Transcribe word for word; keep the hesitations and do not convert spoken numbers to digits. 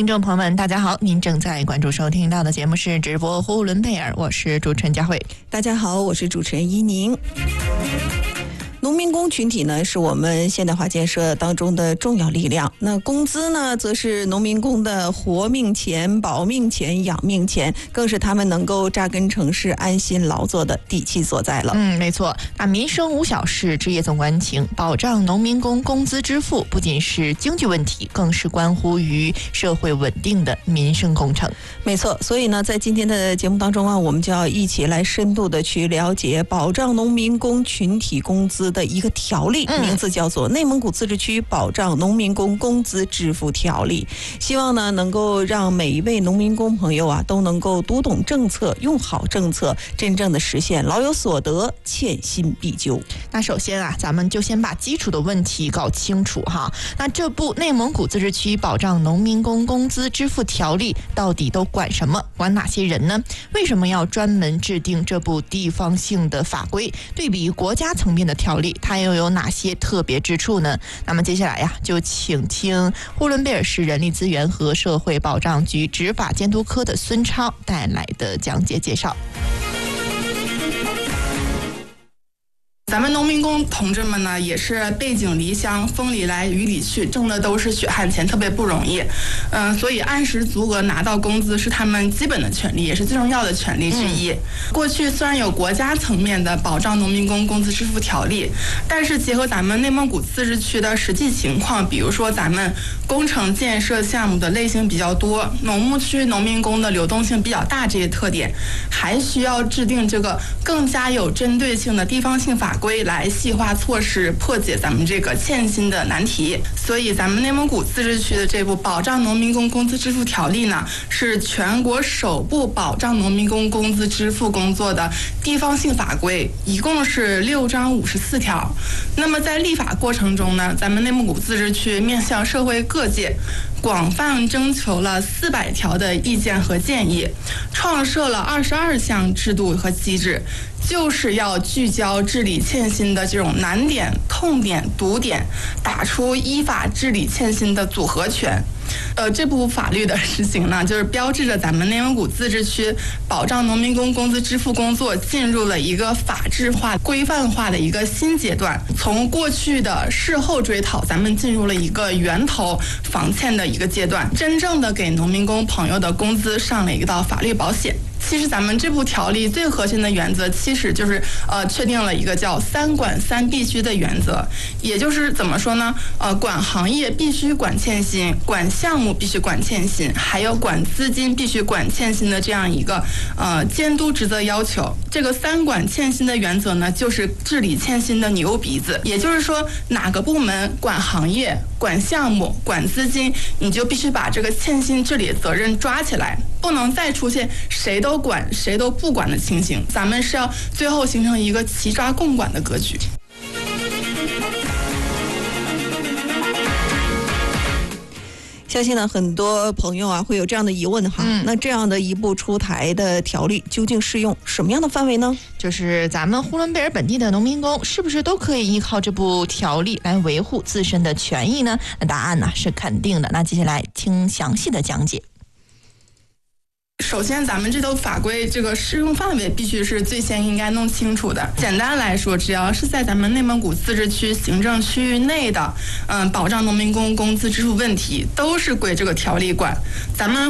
听众朋友们大家好，您正在关注收听到的节目是直播呼伦贝尔，我是主持人佳慧。 大家好，我是主持人伊宁。农民工群体呢，是我们现代化建设当中的重要力量。那工资呢，则是农民工的活命钱、保命钱、养命钱，更是他们能够扎根城市、安心劳作的底气所在了。 嗯，没错。那民生无小事，职业总关情，保障农民工工资支付，不仅是经济问题，更是关乎于社会稳定的民生工程。 没错。所以呢，在今天的节目当中啊，我们就要一起来深度的去了解保障农民工群体工资的一个条例，名字叫做《内蒙古自治区保障农民工工资支付条例》。希望呢，能够让每一位农民工朋友啊，都能够读懂政策，用好政策，真正的实现老有所得，欠薪必究。 那首先啊，咱们就先把基础的问题搞清楚哈。那这部《内蒙古自治区保障农民工工资支付条例》到底都管什么？管哪些人呢？为什么要专门制定这部地方性的法规？对比于国家层面的条例，它又有哪些特别之处呢？那么接下来呀，就请听呼伦贝尔市人力资源和社会保障局执法监督科的孙超带来的讲解介绍。 咱们农民工同志们呢，也是背井离乡，风里来雨里去，挣的都是血汗钱，特别不容易。嗯、呃，所以按时足额拿到工资是他们基本的权利，也是最重要的权利之一。嗯、过去虽然有国家层面的保障农民工工资支付条例，但是结合咱们内蒙古自治区的实际情况，比如说咱们工程建设项目的类型比较多，农牧区农民工的流动性比较大这些特点，还需要制定这个更加有针对性的地方性法规来细化措施，破解咱们这个欠薪的难题。所以咱们内蒙古自治区的这部保障农民工工资支付条例呢，是全国首部保障农民工工资支付工作的地方性法规，一共是六章五十四条。那么在立法过程中呢，咱们内蒙古自治区面向社会各界广泛征求了四百条的意见和建议，创设了二十二项制度和机制，就是要聚焦治理欠薪的这种难点、痛点、堵点，打出依法治理欠薪的组合拳。呃，这部法律的实行呢，就是标志着咱们内蒙古自治区保障农民工工资支付工作进入了一个法制化、规范化的一个新阶段。从过去的事后追讨，咱们进入了一个源头防欠的一个阶段，真正的给农民工朋友的工资上了一道法律保险。其实咱们这部条例最核心的原则，其实就是呃确定了一个叫三管三必须的原则，也就是怎么说呢？呃，管行业必须管欠薪，管项目必须管欠薪，还有管资金必须管欠薪的这样一个呃监督职责要求。这个三管欠薪的原则呢，就是治理欠薪的牛鼻子。也就是说，哪个部门管行业、管项目、管资金，你就必须把这个欠薪治理责任抓起来，不能再出现谁都管谁都不管的情形。咱们是要最后形成一个齐抓共管的格局。 相信呢，很多朋友啊会有这样的疑问哈、嗯，那这样的一部出台的条例究竟适用什么样的范围呢？ 就是咱们呼伦贝尔本地的农民工是不是都可以依靠这部条例来维护自身的权益呢？那答案呢是肯定的。那接下来听详细的讲解。 首先，咱们这套法规这个适用范围必须是最先应该弄清楚的。简单来说，只要是在咱们内蒙古自治区行政区域内的，嗯，保障农民工工资支付问题，都是归这个条例管。咱们